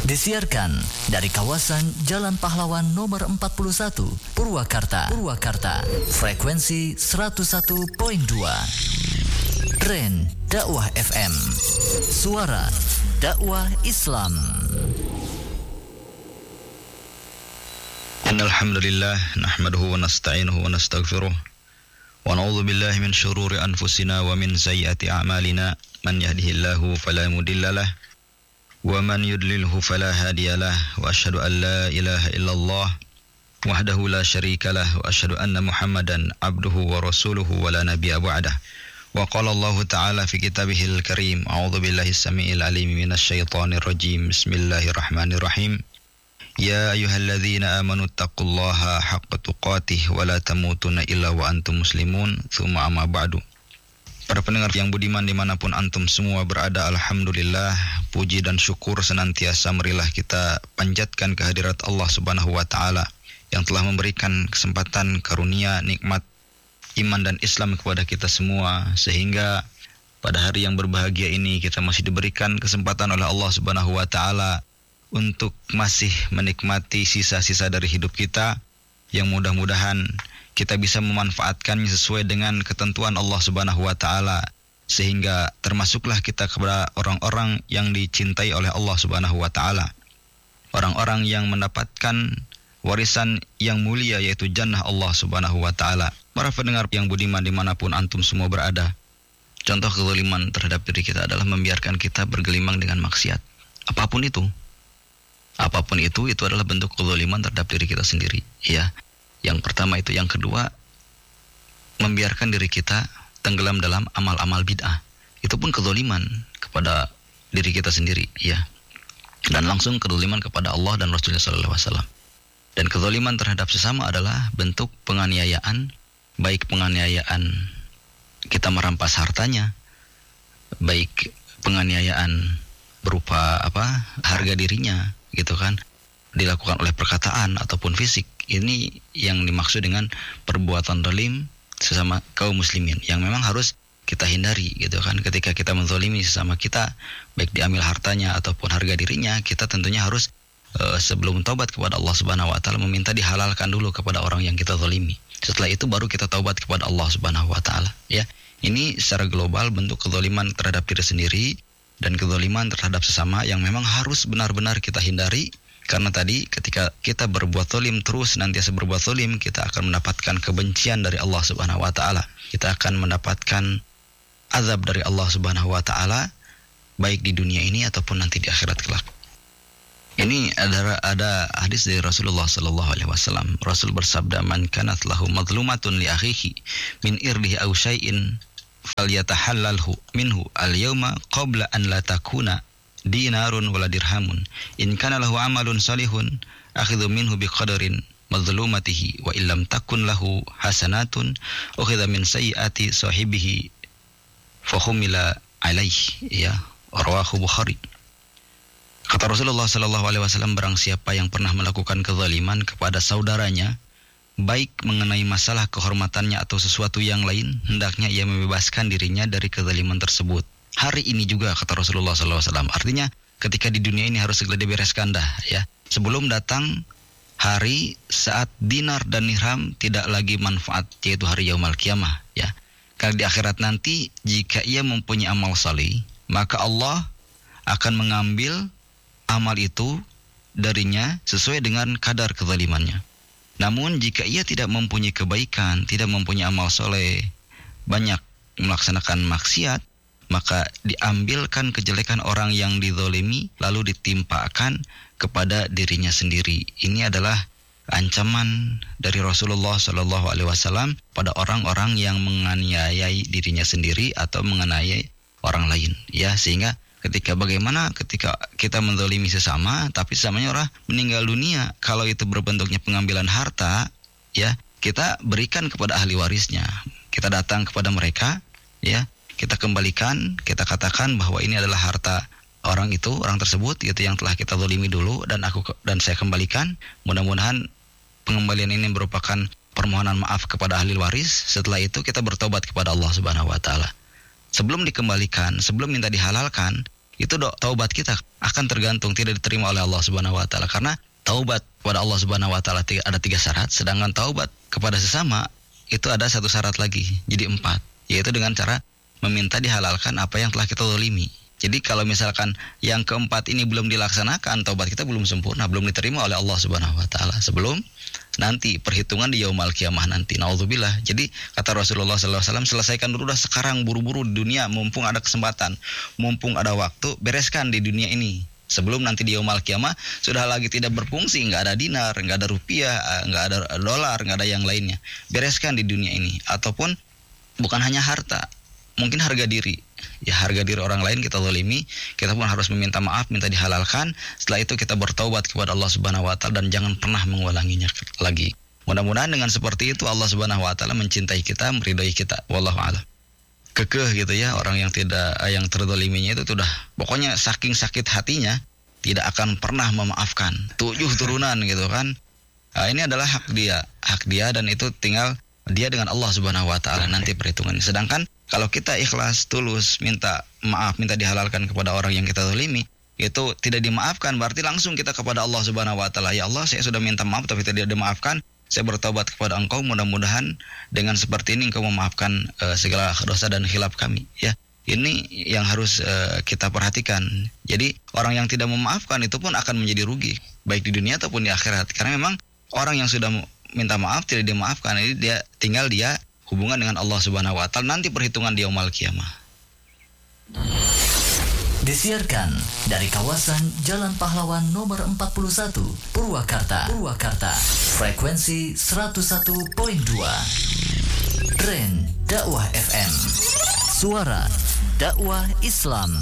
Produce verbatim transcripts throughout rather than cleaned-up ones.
Disiarkan dari kawasan Jalan Pahlawan nomor empat puluh satu, Purwakarta. Purwakarta. Frekuensi seratus satu koma dua. Tren Dakwah F M. Suara dakwah Islam. Innal hamdalillah nahmaduhu wa nasta'inuhu wa nastaghfiruh wa na'udzu billahi min shururi anfusina wa min sayyiati a'malina. Man yahdihillahu fala mudhillalah wa man yudlilhu fala hadiyalah. Wa asyhadu an la ilaha illallah wahdahu la syarikalah wa asyhadu anna Muhammadan abduhu wa rasuluhu wa la nabiyya ba'dah. Wa qala Allah ta'ala fi kitabihil karim, a'udzu billahi samiil alim minasy syaithanir rajim. Bismillahirrahmanirrahim. Ya ayyuhalladzina amanu taqullaha haqqa tuqatih wa la tamutunna illa wa antum muslimun. Tsumma amma ba'du. Para pendengar yang budiman dimanapun antum semua berada, alhamdulillah, puji dan syukur senantiasa marilah kita panjatkan kehadirat Allah Subhanahu wa taala yang telah memberikan kesempatan, karunia, nikmat iman dan Islam kepada kita semua, sehingga pada hari yang berbahagia ini kita masih diberikan kesempatan oleh Allah Subhanahu wa taala untuk masih menikmati sisa-sisa dari hidup kita yang mudah-mudahan kita bisa memanfaatkannya sesuai dengan ketentuan Allah Subhanahu wa taala, sehingga termasuklah kita kepada orang-orang yang dicintai oleh Allah Subhanahu wa taala, orang-orang yang mendapatkan warisan yang mulia yaitu jannah Allah Subhanahu wa taala. Para pendengar yang budiman dimanapun antum semua berada, contoh kezaliman terhadap diri kita adalah membiarkan kita bergelimang dengan maksiat. Apapun itu, apapun itu, itu adalah bentuk kezaliman terhadap diri kita sendiri, ya. Yang pertama itu, yang kedua, membiarkan diri kita tenggelam dalam amal-amal bid'ah. Itu pun kezaliman kepada diri kita sendiri, ya. Dan langsung kezaliman kepada Allah dan Rasulullah sallallahu alaihi wasallam. Dan kezaliman terhadap sesama adalah bentuk penganiayaan, baik penganiayaan kita merampas hartanya, baik penganiayaan berupa apa? Harga dirinya, gitu kan, dilakukan oleh perkataan ataupun fisik. Ini yang dimaksud dengan perbuatan zalim sesama kaum muslimin yang memang harus kita hindari, gitu kan. Ketika kita menzalimi sesama kita, baik diambil hartanya ataupun harga dirinya, kita tentunya harus uh, sebelum taubat kepada Allah Subhanahu wa taala meminta dihalalkan dulu kepada orang yang kita zalimi. Setelah itu baru kita taubat kepada Allah Subhanahu wa taala, ya. Ini secara global bentuk kezaliman terhadap diri sendiri dan kezaliman terhadap sesama yang memang harus benar-benar kita hindari. Karena tadi ketika kita berbuat zalim, terus nantiasa berbuat zalim, kita akan mendapatkan kebencian dari Allah Subhanahu wa taala. Kita akan mendapatkan azab dari Allah Subhanahu wa taala baik di dunia ini ataupun nanti di akhirat kelak. Ini ada ada hadis dari Rasulullah sallallahu alaihi wasallam. Rasul bersabda, "Man kanat lahu madlumatun li akhihi min irdihi aw syai'in falyatahallalhu minhu al-yawma qabla an la takuna dinarun wala dirhamun. In kana lahu amalun salihun akhidhu minhu biqadarin madlumatihi wa illam takun lahu hasanatun ukhidha min sayyiati sahibihi fahumila alaihi." Ya, rawahu Bukhari. Kata Rasulullah sallallahu alaihi wasallam, barang siapa yang pernah melakukan kezaliman kepada saudaranya, baik mengenai masalah kehormatannya atau sesuatu yang lain, hendaknya ia membebaskan dirinya dari kezaliman tersebut hari ini juga, kata Rasulullah sallallahu alaihi wasallam. Artinya ketika di dunia ini harus segera dibereskan dah, ya, sebelum datang hari saat dinar dan dirham tidak lagi manfaat, yaitu hari yaumul qiyamah, ya. Karena di akhirat nanti jika ia mempunyai amal salih, maka Allah akan mengambil amal itu darinya sesuai dengan kadar kezalimannya. Namun jika ia tidak mempunyai kebaikan, tidak mempunyai amal soleh, banyak melaksanakan maksiat, maka diambilkan kejelekan orang yang dizalimi lalu ditimpakan kepada dirinya sendiri. Ini adalah ancaman dari Rasulullah Shallallahu Alaihi Wasallam pada orang-orang yang menganiayai dirinya sendiri atau menganiayai orang lain, ya. Sehingga ketika bagaimana ketika kita menzalimi sesama tapi sesamanya orang meninggal dunia, kalau itu berbentuknya pengambilan harta, ya, kita berikan kepada ahli warisnya. Kita datang kepada mereka, ya, kita kembalikan, kita katakan bahwa ini adalah harta orang itu, orang tersebut, gitu, yang telah kita zalimi dulu dan aku dan saya kembalikan. Mudah-mudahan pengembalian ini merupakan permohonan maaf kepada ahli waris. Setelah itu kita bertobat kepada Allah Subhanahu wa taala. Sebelum dikembalikan, sebelum minta dihalalkan, itu do, taubat kita akan tergantung, tidak diterima oleh Allah Subhanahu wa taala. Karena taubat kepada Allah Subhanahu wa taala ada tiga syarat, sedangkan taubat kepada sesama itu ada satu syarat lagi, jadi empat, yaitu dengan cara meminta dihalalkan apa yang telah kita zalimi. Jadi kalau misalkan yang keempat ini belum dilaksanakan, taubat kita belum sempurna, belum diterima oleh Allah Subhanahu wa taala sebelum nanti perhitungan di yaumul qiyamah nanti. Naudzubillah. Jadi kata Rasulullah sallallahu alaihi wasallam, selesaikan dulu dah sekarang, buru-buru di dunia, mumpung ada kesempatan, mumpung ada waktu, bereskan di dunia ini. Sebelum nanti di yaumul qiyamah sudah lagi tidak berfungsi, enggak ada dinar, enggak ada rupiah, enggak ada dolar, enggak ada yang lainnya. Bereskan di dunia ini. Ataupun bukan hanya harta, mungkin harga diri. Ya, harga diri orang lain kita zalimi, kita pun harus meminta maaf, minta dihalalkan. Setelah itu kita bertaubat kepada Allah Subhanahu wa taala dan jangan pernah mengulanginya lagi. Mudah-mudahan dengan seperti itu Allah Subhanahu wa taala mencintai kita, meridai kita. Wallahu a'lam. Kekeh gitu ya, orang yang tidak yang terzaliminya itu sudah pokoknya saking sakit hatinya tidak akan pernah memaafkan. Tujuh turunan gitu kan. Nah, ini adalah hak dia, hak dia dan itu tinggal dia dengan Allah Subhanahu wa taala nanti perhitungannya. Sedangkan kalau kita ikhlas, tulus, minta maaf, minta dihalalkan kepada orang yang kita zalimi, itu tidak dimaafkan, berarti langsung kita kepada Allah Subhanahu wa taala. Ya Allah, saya sudah minta maaf tapi tidak dimaafkan. Saya bertobat kepada Engkau, mudah-mudahan dengan seperti ini Engkau memaafkan uh, segala dosa dan khilaf kami, ya. Ini yang harus uh, kita perhatikan. Jadi orang yang tidak memaafkan itu pun akan menjadi rugi, baik di dunia ataupun di akhirat. Karena memang orang yang sudah minta maaf tidak dimaafkan, ini dia tinggal dia hubungan dengan Allah Subhanahu wa taala nanti perhitungan di yaumul qiyamah. Disiarkan dari kawasan Jalan Pahlawan nomor empat puluh satu, Purwakarta. Purwakarta. Frekuensi seratus satu koma dua. Ren Dakwah F M. Suara dakwah Islam.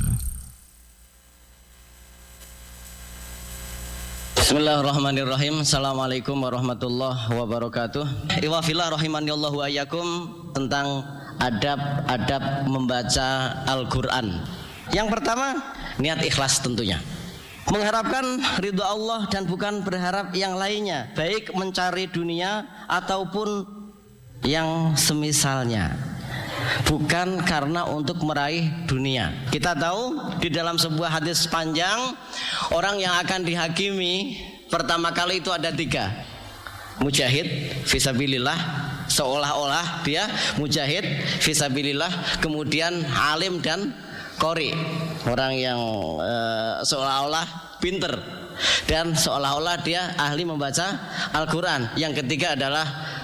Bismillahirrahmanirrahim. Assalamualaikum warahmatullahi wabarakatuh. Iwafillah rahimanillahu ayyakum, tentang adab-adab membaca Al-Quran. Yang pertama, niat ikhlas tentunya, mengharapkan ridha Allah dan bukan berharap yang lainnya, baik mencari dunia ataupun yang semisalnya, bukan karena untuk meraih dunia. Kita tahu di dalam sebuah hadis panjang, orang yang akan dihakimi pertama kali itu ada tiga. Mujahid fisabilillah, seolah-olah dia mujahid fisabilillah, kemudian alim dan qori, orang yang uh, seolah-olah pinter dan seolah-olah dia ahli membaca Al-Quran. Yang ketiga adalah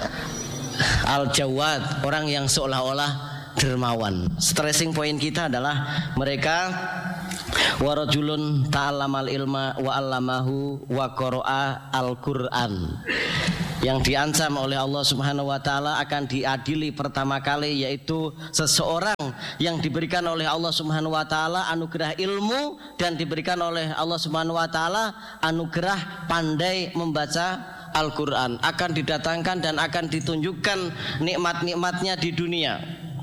Al-Jawad, orang yang seolah-olah dermawan. Stressing point kita adalah mereka warajulun ta'allamal ilma wa 'allamahu wa qara'a al-Qur'an, yang diancam oleh Allah Subhanahu wa taala akan diadili pertama kali, yaitu seseorang yang diberikan oleh Allah Subhanahu wa taala anugerah ilmu dan diberikan oleh Allah Subhanahu wa taala anugerah pandai membaca Al-Qur'an, akan didatangkan dan akan ditunjukkan nikmat-nikmatnya di dunia,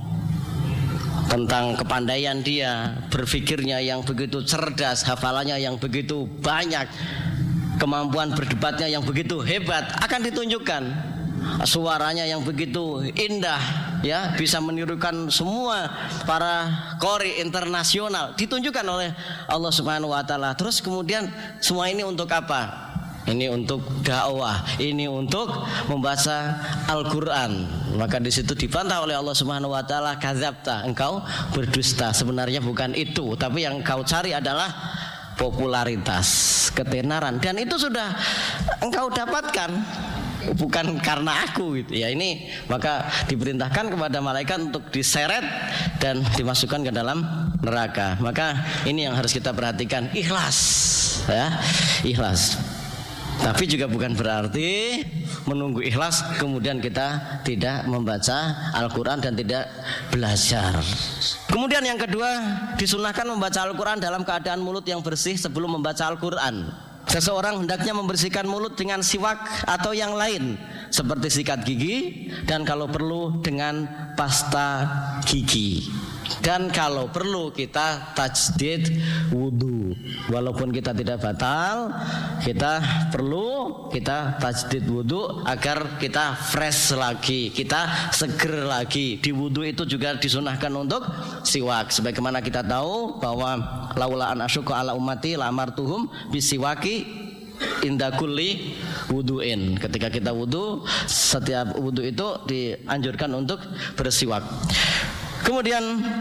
tentang kepandaian dia, berpikirnya yang begitu cerdas, hafalannya yang begitu banyak, kemampuan berdebatnya yang begitu hebat akan ditunjukkan, suaranya yang begitu indah, ya, bisa menirukan semua para qori internasional, ditunjukkan oleh Allah Subhanahu wa taala. Terus kemudian semua ini untuk apa? Ini untuk dakwah, ini untuk membaca Al-Quran. Maka di situ dibantah oleh Allah Subhanahu wa taala, kadzabta, engkau berdusta. Sebenarnya bukan itu, tapi yang engkau cari adalah popularitas, ketenaran, dan itu sudah engkau dapatkan, bukan karena aku gitu. Ya, ini maka diperintahkan kepada malaikat untuk diseret dan dimasukkan ke dalam neraka. Maka ini yang harus kita perhatikan, ikhlas, ya, ikhlas. Tapi juga bukan berarti menunggu ikhlas kemudian kita tidak membaca Al-Quran dan tidak belajar. Kemudian yang kedua, disunahkan membaca Al-Quran dalam keadaan mulut yang bersih sebelum membaca Al-Quran. Seseorang hendaknya membersihkan mulut dengan siwak atau yang lain, seperti sikat gigi dan kalau perlu dengan pasta gigi. Dan kalau perlu kita tajdid wudu. Walaupun kita tidak batal, kita perlu kita tajdid wudu agar kita fresh lagi, kita seger lagi. Di wudu itu juga disunahkan untuk siwak. Sebagaimana kita tahu bahwa laula an asyqa ala ummati la amartuhum bisiwaki inda kulli wudu'in. Ketika kita wudu, setiap wudu itu dianjurkan untuk bersiwak. Kemudian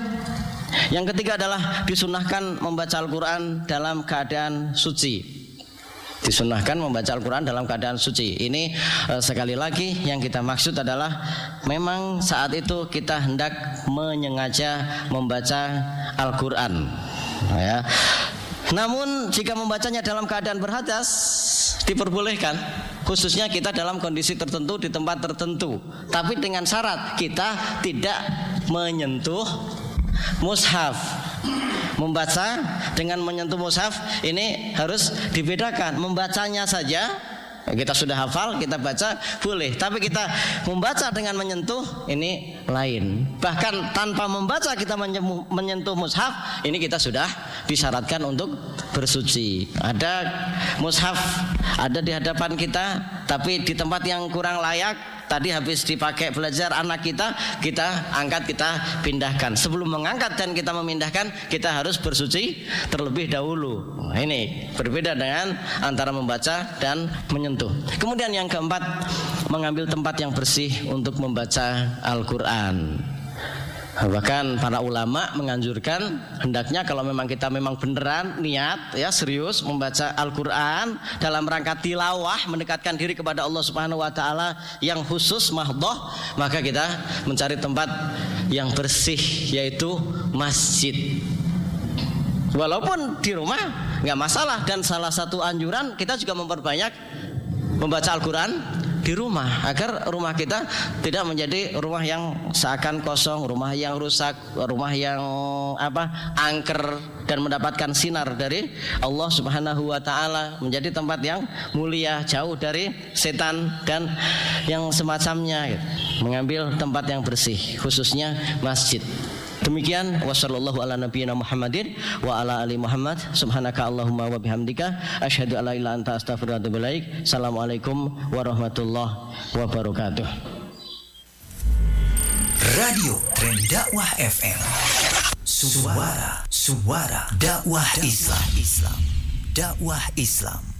yang ketiga adalah disunahkan membaca Al-Quran dalam keadaan suci. Disunahkan membaca Al-Quran dalam keadaan suci. Ini eh, sekali lagi yang kita maksud adalah memang saat itu kita hendak menyengaja membaca Al-Quran, ya. Namun jika membacanya dalam keadaan berhadas diperbolehkan, khususnya kita dalam kondisi tertentu di tempat tertentu, tapi dengan syarat kita tidak menyentuh mushaf. Membaca dengan menyentuh mushaf ini harus dibedakan. Membacanya saja kita sudah hafal, kita baca boleh, tapi kita membaca dengan menyentuh ini lain. Bahkan tanpa membaca kita menyentuh mushaf, ini kita sudah disyaratkan untuk bersuci. Ada mushaf ada di hadapan kita, tapi di tempat yang kurang layak. Tadi habis dipakai belajar anak kita, kita angkat, kita pindahkan. Sebelum mengangkat dan kita memindahkan, kita harus bersuci terlebih dahulu. Nah, ini berbeda dengan antara membaca dan menyentuh. Kemudian yang keempat, mengambil tempat yang bersih untuk membaca Al-Quran. Bahkan para ulama menganjurkan hendaknya kalau memang kita memang beneran niat ya serius membaca Al-Quran dalam rangka tilawah, mendekatkan diri kepada Allah Subhanahu wa taala yang khusus mahdhah, maka kita mencari tempat yang bersih yaitu masjid. Walaupun di rumah nggak masalah, dan salah satu anjuran kita juga memperbanyak membaca Al-Quran di rumah agar rumah kita tidak menjadi rumah yang seakan kosong, rumah yang rusak, rumah yang apa angker, dan mendapatkan sinar dari Allah Subhanahu wa taala, menjadi tempat yang mulia, jauh dari setan dan yang semacamnya. Mengambil tempat yang bersih, khususnya masjid. Demikian, wassallallahu ala nabiyyina Muhammadin wa ala ali Muhammad. Subhanaka Allahumma wa bihamdika asyhadu an la ilaha illa anta astaghfiruka wa atubu ilaik. Assalamualaikum warahmatullahi wabarakatuh. Radio Tren Dakwah F M. Suara, suara dakwah Islam. Islam. Dakwah Islam.